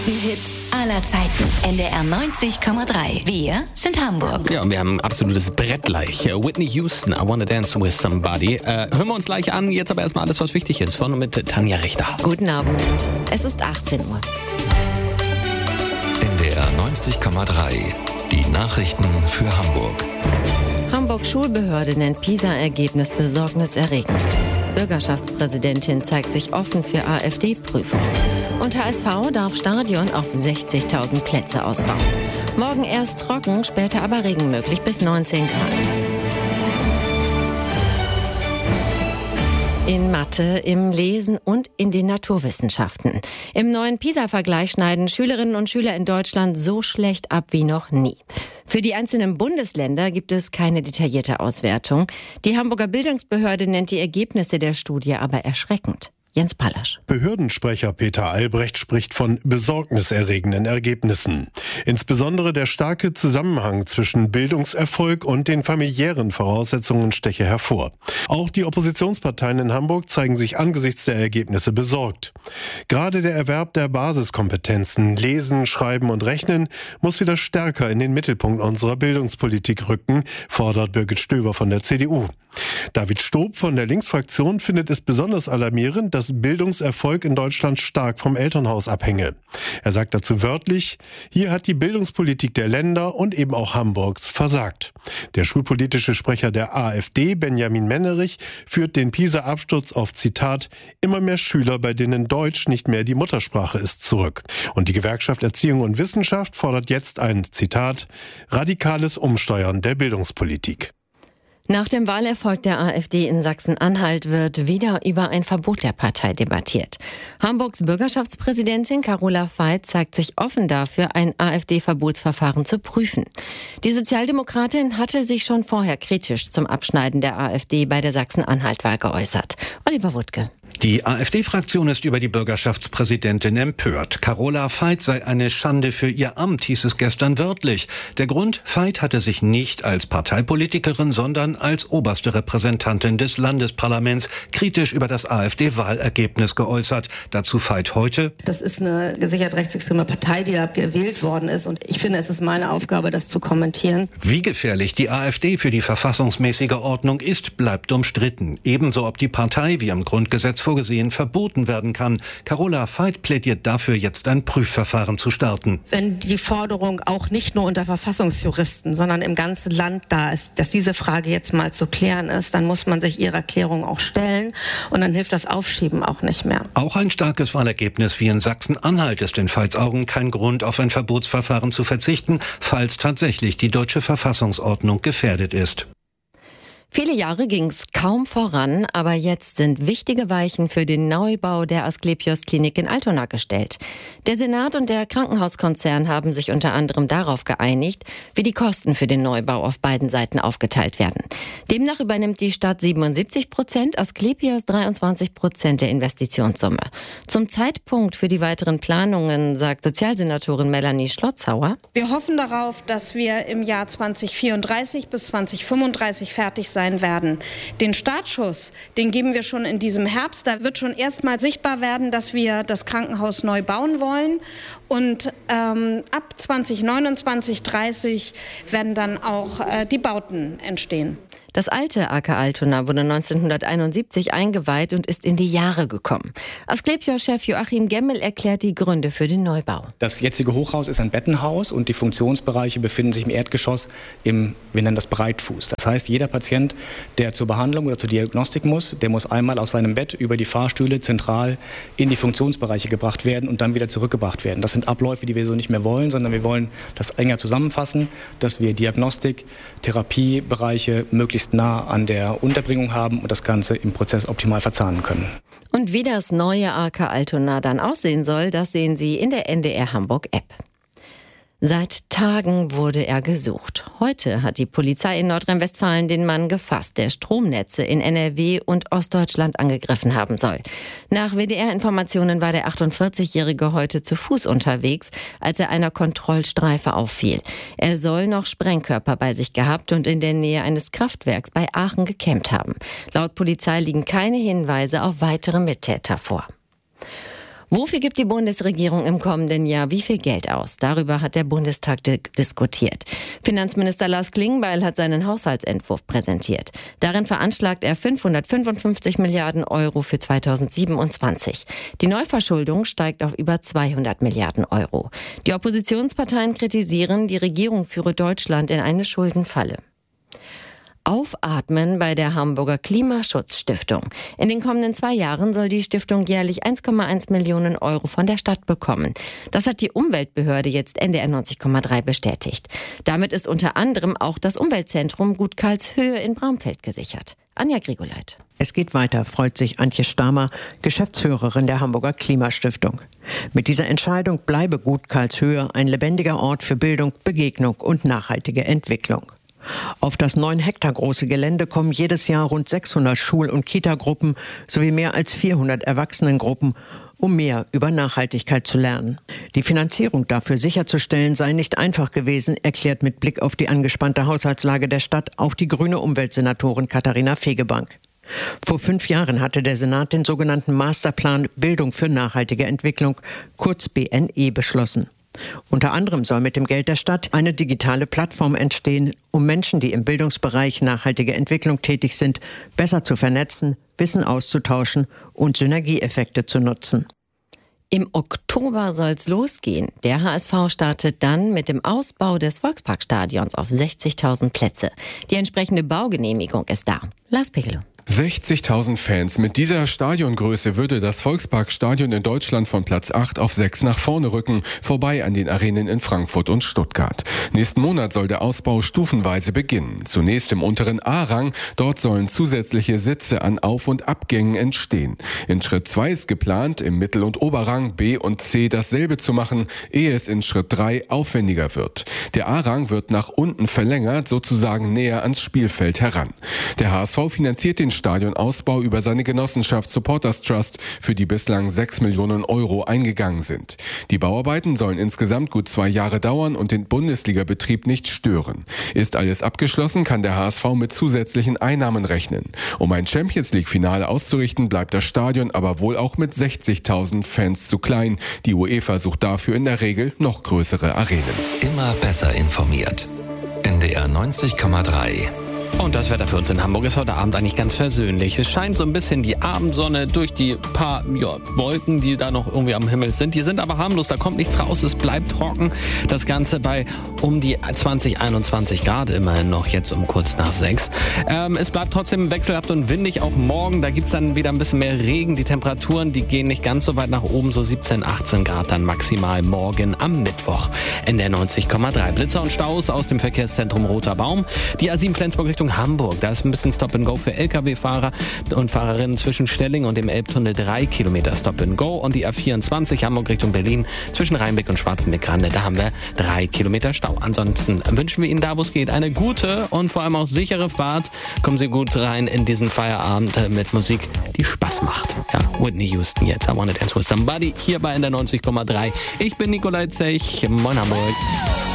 Hits aller Zeiten. NDR 90,3. Wir sind Hamburg. Ja, und wir haben ein absolutes Brett gleich. Whitney Houston, I Wanna Dance With Somebody. Hören wir uns gleich an. Jetzt aber erstmal alles, was wichtig ist. Von und mit Tanja Richter. Guten Abend. Es ist 18 Uhr. NDR 90,3. Die Nachrichten für Hamburg. Hamburg-Schulbehörde nennt PISA-Ergebnis besorgniserregend. Bürgerschaftspräsidentin zeigt sich offen für AfD-Prüfung. Und HSV darf Stadion auf 60.000 Plätze ausbauen. Morgen erst trocken, später aber Regen möglich bis 19 Grad. In Mathe, im Lesen und in den Naturwissenschaften. Im neuen PISA-Vergleich schneiden Schülerinnen und Schüler in Deutschland so schlecht ab wie noch nie. Für die einzelnen Bundesländer gibt es keine detaillierte Auswertung. Die Hamburger Bildungsbehörde nennt die Ergebnisse der Studie aber erschreckend. Jens Pallasch. Behördensprecher Peter Albrecht spricht von besorgniserregenden Ergebnissen. Insbesondere der starke Zusammenhang zwischen Bildungserfolg und den familiären Voraussetzungen steche hervor. Auch die Oppositionsparteien in Hamburg zeigen sich angesichts der Ergebnisse besorgt. Gerade der Erwerb der Basiskompetenzen, Lesen, Schreiben und Rechnen, muss wieder stärker in den Mittelpunkt unserer Bildungspolitik rücken, fordert Birgit Stöber von der CDU. David Stob von der Linksfraktion findet es besonders alarmierend, dass Bildungserfolg in Deutschland stark vom Elternhaus abhänge. Er sagt dazu wörtlich, hier hat die Bildungspolitik der Länder und eben auch Hamburgs versagt. Der schulpolitische Sprecher der AfD, Benjamin Mennerich, führt den PISA-Absturz auf, Zitat, immer mehr Schüler, bei denen Deutsch nicht mehr die Muttersprache ist, zurück. Und die Gewerkschaft Erziehung und Wissenschaft fordert jetzt ein, Zitat, radikales Umsteuern der Bildungspolitik. Nach dem Wahlerfolg der AfD in Sachsen-Anhalt wird wieder über ein Verbot der Partei debattiert. Hamburgs Bürgerschaftspräsidentin Carola Veit zeigt sich offen dafür, ein AfD-Verbotsverfahren zu prüfen. Die Sozialdemokratin hatte sich schon vorher kritisch zum Abschneiden der AfD bei der Sachsen-Anhalt-Wahl geäußert. Oliver Wuttke. Die AfD-Fraktion ist über die Bürgerschaftspräsidentin empört. Carola Veit sei eine Schande für ihr Amt, hieß es gestern wörtlich. Der Grund, Veit hatte sich nicht als Parteipolitikerin, sondern als oberste Repräsentantin des Landesparlaments kritisch über das AfD-Wahlergebnis geäußert. Dazu Veit heute: Das ist eine gesichert rechtsextreme Partei, die da gewählt worden ist. Und ich finde, es ist meine Aufgabe, das zu kommentieren. Wie gefährlich die AfD für die verfassungsmäßige Ordnung ist, bleibt umstritten. Ebenso, ob die Partei, wie im Grundgesetz vorgesehen, verboten werden kann. Carola Veit plädiert dafür, jetzt ein Prüfverfahren zu starten. Wenn die Forderung auch nicht nur unter Verfassungsjuristen, sondern im ganzen Land da ist, dass diese Frage jetzt mal zu klären ist, dann muss man sich ihrer Erklärung auch stellen und dann hilft das Aufschieben auch nicht mehr. Auch ein starkes Wahlergebnis wie in Sachsen-Anhalt ist in Veits Augen kein Grund, auf ein Verbotsverfahren zu verzichten, falls tatsächlich die deutsche Verfassungsordnung gefährdet ist. Viele Jahre ging es kaum voran, aber jetzt sind wichtige Weichen für den Neubau der Asklepios-Klinik in Altona gestellt. Der Senat und der Krankenhauskonzern haben sich unter anderem darauf geeinigt, wie die Kosten für den Neubau auf beiden Seiten aufgeteilt werden. Demnach übernimmt die Stadt 77%, Asklepios 23% der Investitionssumme. Zum Zeitpunkt für die weiteren Planungen sagt Sozialsenatorin Melanie Schlotzhauer: Wir hoffen darauf, dass wir im Jahr 2034 bis 2035 fertig sein werden. Den Startschuss, den geben wir schon in diesem Herbst. Da wird schon erstmal sichtbar werden, dass wir das Krankenhaus neu bauen wollen. Und ab 2029, 30 werden dann auch die Bauten entstehen. Das alte AK Altona wurde 1971 eingeweiht und ist in die Jahre gekommen. Asklepios-Chef Joachim Gemmel erklärt die Gründe für den Neubau. Das jetzige Hochhaus ist ein Bettenhaus und die Funktionsbereiche befinden sich im Erdgeschoss wir nennen das Breitfuß. Das heißt, jeder Patient, der zur Behandlung oder zur Diagnostik muss, der muss einmal aus seinem Bett über die Fahrstühle zentral in die Funktionsbereiche gebracht werden und dann wieder zurückgebracht werden. Das sind Abläufe, die wir so nicht mehr wollen, sondern wir wollen das enger zusammenfassen, dass wir Diagnostik, Therapiebereiche möglichst nah an der Unterbringung haben und das Ganze im Prozess optimal verzahnen können. Und wie das neue AK Altona dann aussehen soll, das sehen Sie in der NDR Hamburg App. Seit Tagen wurde er gesucht. Heute hat die Polizei in Nordrhein-Westfalen den Mann gefasst, der Stromnetze in NRW und Ostdeutschland angegriffen haben soll. Nach WDR-Informationen war der 48-Jährige heute zu Fuß unterwegs, als er einer Kontrollstreife auffiel. Er soll noch Sprengkörper bei sich gehabt und in der Nähe eines Kraftwerks bei Aachen gecampt haben. Laut Polizei liegen keine Hinweise auf weitere Mittäter vor. Wofür gibt die Bundesregierung im kommenden Jahr wie viel Geld aus? Darüber hat der Bundestag diskutiert. Finanzminister Lars Klingbeil hat seinen Haushaltsentwurf präsentiert. Darin veranschlagt er 555 Milliarden Euro für 2027. Die Neuverschuldung steigt auf über 200 Milliarden Euro. Die Oppositionsparteien kritisieren, die Regierung führe Deutschland in eine Schuldenfalle. Aufatmen bei der Hamburger Klimaschutzstiftung. In den kommenden 2 Jahren soll die Stiftung jährlich 1,1 Millionen Euro von der Stadt bekommen. Das hat die Umweltbehörde jetzt NDR 90,3 bestätigt. Damit ist unter anderem auch das Umweltzentrum Gut Karlshöhe in Bramfeld gesichert. Anja Grigoleit. Es geht weiter, freut sich Antje Stamer, Geschäftsführerin der Hamburger Klimastiftung. Mit dieser Entscheidung bleibe Gut Karlshöhe ein lebendiger Ort für Bildung, Begegnung und nachhaltige Entwicklung. Auf das 9 Hektar große Gelände kommen jedes Jahr rund 600 Schul- und Kitagruppen sowie mehr als 400 Erwachsenengruppen, um mehr über Nachhaltigkeit zu lernen. Die Finanzierung dafür sicherzustellen sei nicht einfach gewesen, erklärt mit Blick auf die angespannte Haushaltslage der Stadt auch die grüne Umweltsenatorin Katharina Fegebank. Vor 5 Jahren hatte der Senat den sogenannten Masterplan Bildung für nachhaltige Entwicklung, kurz BNE, beschlossen. Unter anderem soll mit dem Geld der Stadt eine digitale Plattform entstehen, um Menschen, die im Bildungsbereich nachhaltige Entwicklung tätig sind, besser zu vernetzen, Wissen auszutauschen und Synergieeffekte zu nutzen. Im Oktober soll es losgehen. Der HSV startet dann mit dem Ausbau des Volksparkstadions auf 60.000 Plätze. Die entsprechende Baugenehmigung ist da. Lars Pegelow. 60.000 Fans. Mit dieser Stadiongröße würde das Volksparkstadion in Deutschland von Platz 8 auf 6 nach vorne rücken, vorbei an den Arenen in Frankfurt und Stuttgart. Nächsten Monat soll der Ausbau stufenweise beginnen. Zunächst im unteren A-Rang. Dort sollen zusätzliche Sitze an Auf- und Abgängen entstehen. In Schritt 2 ist geplant, im Mittel- und Oberrang B und C dasselbe zu machen, ehe es in Schritt 3 aufwendiger wird. Der A-Rang wird nach unten verlängert, sozusagen näher ans Spielfeld heran. Der HSV finanziert den Stadionausbau über seine Genossenschaft Supporters Trust, für die bislang 6 Millionen Euro eingegangen sind. Die Bauarbeiten sollen insgesamt gut 2 Jahre dauern und den Bundesligabetrieb nicht stören. Ist alles abgeschlossen, kann der HSV mit zusätzlichen Einnahmen rechnen. Um ein Champions-League-Finale auszurichten, bleibt das Stadion aber wohl auch mit 60.000 Fans zu klein. Die UEFA sucht dafür in der Regel noch größere Arenen. Immer besser informiert. NDR 90,3. Und das Wetter für uns in Hamburg ist heute Abend eigentlich ganz versöhnlich. Es scheint so ein bisschen die Abendsonne durch die paar Wolken, die da noch irgendwie am Himmel sind. Die sind aber harmlos, da kommt nichts raus, es bleibt trocken. Das Ganze bei um die 20, 21 Grad immerhin noch, jetzt um kurz nach 6. Es bleibt trotzdem wechselhaft und windig, auch morgen. Da gibt es dann wieder ein bisschen mehr Regen. Die Temperaturen, die gehen nicht ganz so weit nach oben, so 17, 18 Grad dann maximal morgen am Mittwoch. NDR 90,3. Blitzer und Staus aus dem Verkehrszentrum Roter Baum. Die A7 Flensburg Richtung Hamburg. Da ist ein bisschen Stop-and-Go für Lkw-Fahrer und Fahrerinnen zwischen Stelling und dem Elbtunnel 3 Kilometer Stop-and-Go. Und die A24 Hamburg Richtung Berlin zwischen Rheinbeck und Schwarzenbeck-Rande. Da haben wir 3 Kilometer Stau. Ansonsten wünschen wir Ihnen da, wo es geht, eine gute und vor allem auch sichere Fahrt. Kommen Sie gut rein in diesen Feierabend mit Musik, die Spaß macht. Ja, Whitney Houston jetzt. I Wanna Dance With Somebody hier bei NDR 90,3. Ich bin Nikolai Zech. Moin Hamburg.